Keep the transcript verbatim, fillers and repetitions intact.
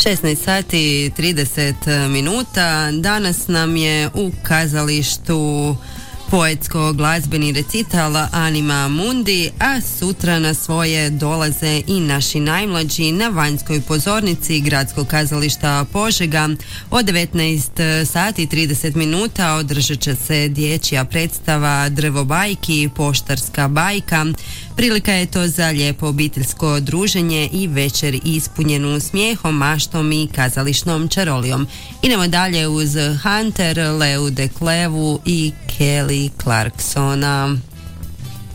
šesnaest sati trideset minuta. Danas nam je u kazalištu poetsko-glazbeni recital Anima Mundi, a sutra na svoje dolaze i naši najmlađi. Na vanjskoj pozornici Gradskog kazališta Požega od devetnaest sati i trideset minuta održat će se dječja predstava Drvo bajki, poštarska bajka. Prilika je to za lijepo obiteljsko druženje i večer ispunjenu smijehom, maštom i kazališnom čarolijom. Idemo dalje uz Hunter, Leu de Klevu i Kelly Clarksona.